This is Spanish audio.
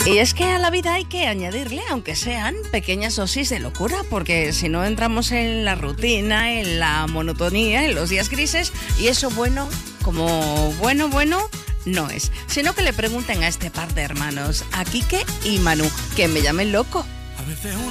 Y es que a la vida hay que añadirle, aunque sean pequeñas dosis de locura, porque si no entramos en la rutina, en la monotonía, en los días grises, y eso bueno, como bueno, no es. Sino que le pregunten a este par de hermanos, a Quique y Manu, que me llamen loco.